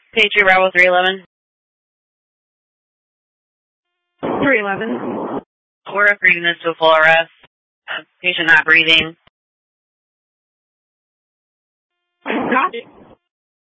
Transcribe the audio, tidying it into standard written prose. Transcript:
Patriot Bravo 311. 311. We're referring this to a full arrest. Patient not breathing. Got it.